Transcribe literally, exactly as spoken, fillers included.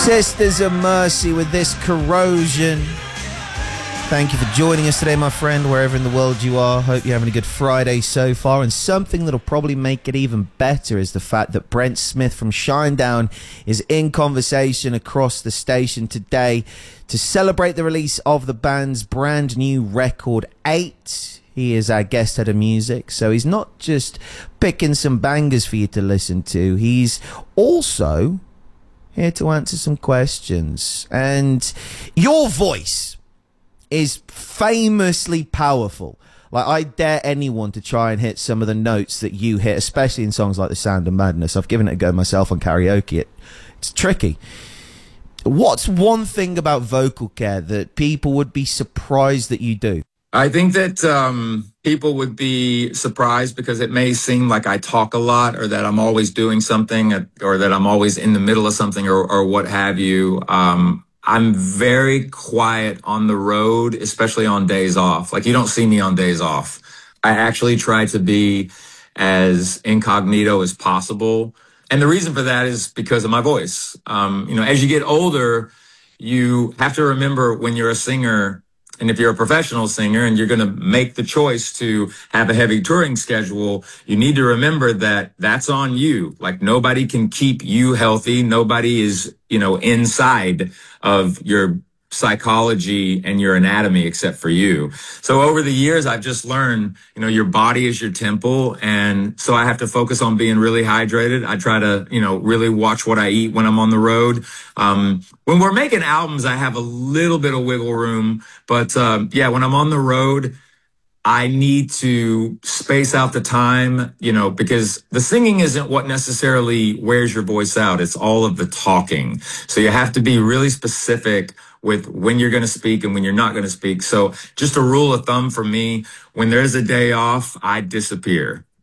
Sisters of Mercy with this Corrosion. Thank you for joining us today, my friend, wherever in the world you are. Hope you're having a good Friday so far. And something that'll probably make it even better is the fact that Brent Smith from Shinedown is in conversation across the station today to celebrate the release of the band's brand new record, Eight. He is our guest head of music, so he's not just picking some bangers for you to listen to. He's also here to answer some questions. And your voice is famously powerful. Like, I dare anyone to try and hit some of the notes that you hit, especially in songs like The Sound of Madness. I've given it a go myself on karaoke. It, it's tricky. What's one thing about vocal care that people would be surprised that you do? I think that um, people would be surprised because it may seem like I talk a lot, or that I'm always doing something, or that I'm always in the middle of something, or, or what have you. Um, I'm very quiet on the road, especially on days off. Like, you don't see me on days off. I actually try to be as incognito as possible. And the reason for that is because of my voice. Um, you know, as you get older, you have to remember when you're a singer, and if you're a professional singer and you're going to make the choice to have a heavy touring schedule, you need to remember that that's on you. Like, nobody can keep you healthy. Nobody is, you know, inside of your psychology and your anatomy except for you. So over the years, I've just learned, you know, your body is your temple. And so I have to focus on being really hydrated. I try to, you know, really watch what I eat when I'm on the road. Um, when we're making albums, I have a little bit of wiggle room. But um, yeah, when I'm on the road, I need to space out the time, you know, because the singing isn't what necessarily wears your voice out. It's all of the talking. So you have to be really specific with when you're going to speak and when you're not going to speak. So just a rule of thumb for me, when there's a day off, I disappear.